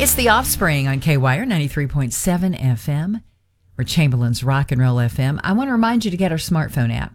It's The Offspring on KWIRE 93.7 FM, or Chamberlain's Rock and Roll FM. I want to remind you to get our smartphone app,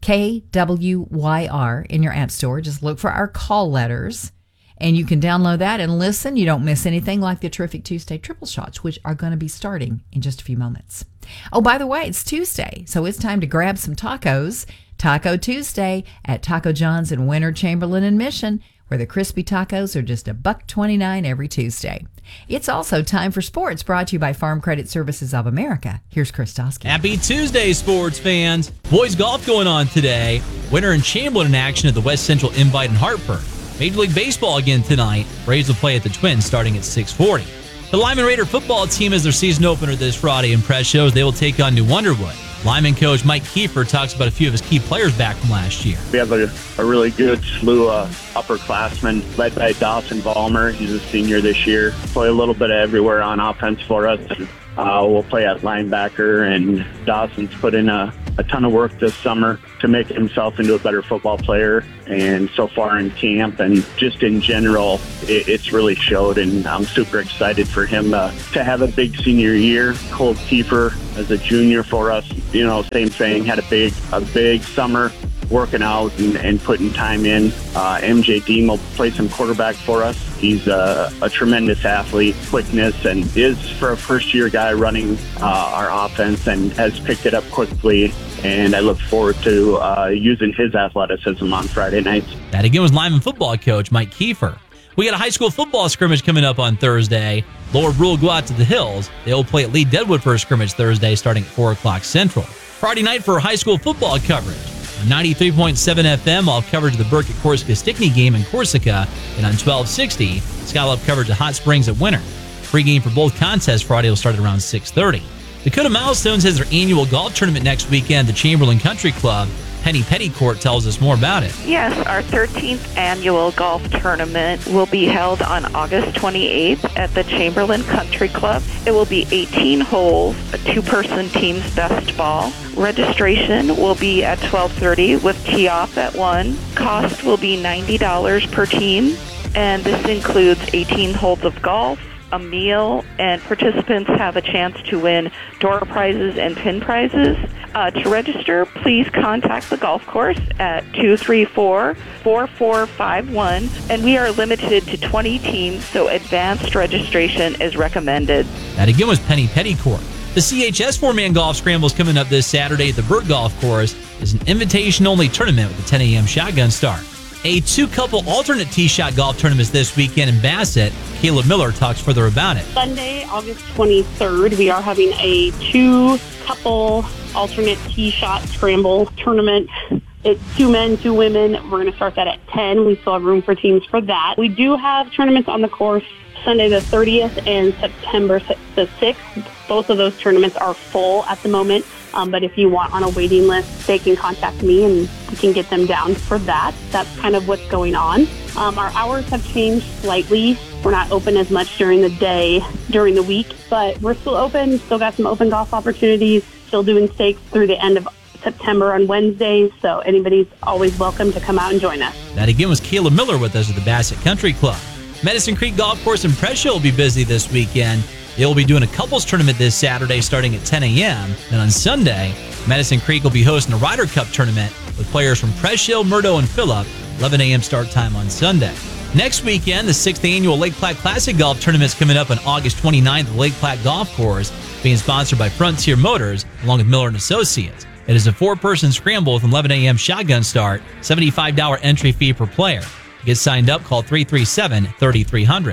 KWYR, in your app store. Just look for our call letters, and you can download that and listen. You don't miss anything like the Terrific Tuesday Triple Shots, which are going to be starting in just a few moments. Oh, by the way, it's Tuesday, so it's time to grab some tacos. Taco Tuesday at Taco John's in Winter, Chamberlain, and Mission, where the crispy tacos are just $1.29 every Tuesday. It's also time for sports, brought to you by Farm Credit Services of America. Here's Chris Dosky. Happy Tuesday, sports fans. Boys golf going on today. Winter and Chamberlain in action at the West Central Invite in Hartford. Major League Baseball again tonight. Braves will play at the Twins starting at 6:40. The Lyman Raider football team has their season opener this Friday in press shows. They will take on New Underwood. Lyman coach Mike Kiefer talks about a few of his key players back from last year. We have a really good slew of upperclassmen led by Dawson Ballmer. He's a senior this year. Play a little bit of everywhere on offense for us. We'll play at linebacker, and Dawson's put in a ton of work this summer to make himself into a better football player. And so far in camp and just in general, it's really showed, and I'm super excited for him to have a big senior year. Cole Kiefer as a junior for us, same thing, had a big summer working out and putting time in. MJ Dean will play some quarterback for us. He's a tremendous athlete, quickness, and is, for a first-year guy, running our offense and has picked it up quickly. And I look forward to using his athleticism on Friday nights. That again was Lyman football coach Mike Kiefer. We got a high school football scrimmage coming up on Thursday. Lower Brule go out to the Hills. They will play at Lee Deadwood for a scrimmage Thursday starting at 4 o'clock Central. Friday night for high school football coverage. On 93.7 FM, I'll have coverage of the Burke at Corsica Stickney game in Corsica. And on 1260, Scott will have coverage of Hot Springs at Winter. Pre-game for both contests Friday will start at around 6:30. Dakota Milestones has their annual golf tournament next weekend at the Chamberlain Country Club. Penny Pettycourt tells us more about it. Yes, our 13th annual golf tournament will be held on August 28th at the Chamberlain Country Club. It will be 18 holes, a two-person team's best ball. Registration will be at 12:30 with tee-off at 1. Cost will be $90 per team, and this includes 18 holes of golf, a meal, and participants have a chance to win door prizes and pin prizes. To register, please contact the golf course at 234-4451, and we are limited to 20 teams, so advanced registration is recommended. That again was Penny Pettycourt. The CHS 4-man golf scramble is coming up this Saturday at the Burke Golf Course. It's an invitation-only tournament with a 10 a.m. shotgun start. A two-couple alternate tee shot golf tournaments this weekend in Bassett. Caleb Miller talks further about it. Sunday, August 23rd, we are having a two-couple alternate tee shot scramble tournament. It's 2 men, 2 women. We're going to start that at 10. We still have room for teams for that. We do have tournaments on the course Sunday the 30th and September the 6th. Both of those tournaments are full at the moment. But if you want on a waiting list, they can contact me and we can get them down for that. That's kind of what's going on. Our hours have changed slightly. We're not open as much during the day, during the week, but we're still open. Still got some open golf opportunities. Still doing stakes through the end of September on Wednesdays. So anybody's always welcome to come out and join us. That again was Caleb Miller with us at the Bassett Country Club. Medicine Creek Golf Course in Presho will be busy this weekend. They will be doing a couples tournament this Saturday starting at 10 a.m. Then on Sunday, Medicine Creek will be hosting a Ryder Cup tournament with players from Presho, Murdo, and Phillip, 11 a.m. start time on Sunday. Next weekend, the 6th annual Lake Platte Classic Golf Tournament is coming up on August 29th at the Lake Platte Golf Course, being sponsored by Frontier Motors along with Miller & Associates. It is a 4-person scramble with an 11 a.m. shotgun start, $75 entry fee per player. To get signed up, call 337-3300.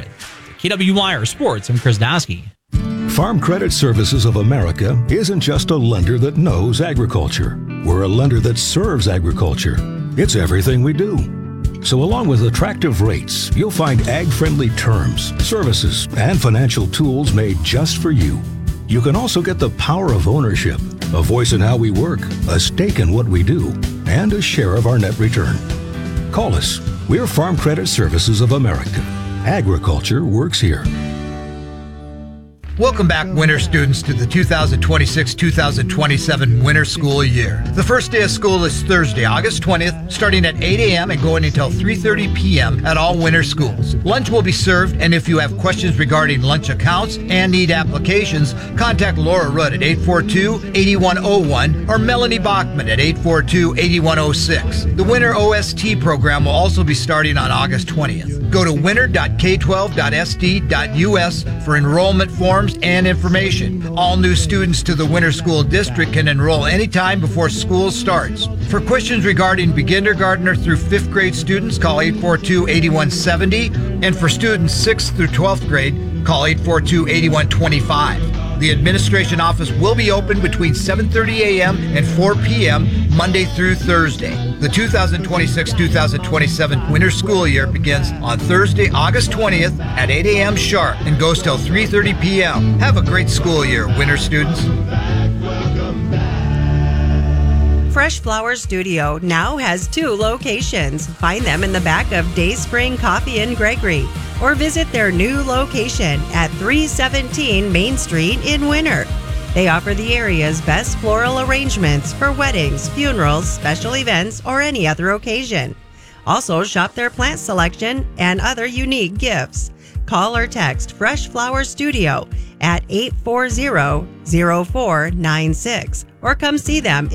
KWIR Sports, I'm Chris Dosky. Farm Credit Services of America isn't just a lender that knows agriculture. We're a lender that serves agriculture. It's everything we do. So along with attractive rates, you'll find ag-friendly terms, services, and financial tools made just for you. You can also get the power of ownership, a voice in how we work, a stake in what we do, and a share of our net return. Call us. We're Farm Credit Services of America. Agriculture works here. Welcome back, winter students, to the 2026-2027 winter school year. The first day of school is Thursday, August 20th, starting at 8 a.m. and going until 3:30 p.m. at all winter schools. Lunch will be served, and if you have questions regarding lunch accounts and need applications, contact Laura Rudd at 842-8101 or Melanie Bachman at 842-8106. The winter OST program will also be starting on August 20th. Go to winter.k12.sd.us for enrollment forms and information. All new students to the Winter School District can enroll anytime before school starts. For questions regarding kindergartner through 5th grade students, call 842-8170, and for students 6th through 12th grade, call 842-8125. The administration office will be open between 7:30 a.m. and 4 p.m. Monday through Thursday. The 2026-2027 winter school year begins on Thursday, August 20th at 8 a.m. sharp and goes till 3:30 p.m. Have a great school year, winter students. Fresh Flowers Studio now has 2 locations. Find them in the back of Dayspring Coffee in Gregory, or visit their new location at 317 Main Street in Winter. They offer the area's best floral arrangements for weddings, funerals, special events, or any other occasion. Also, shop their plant selection and other unique gifts. Call or text Fresh Flowers Studio at 840-0496 or come see them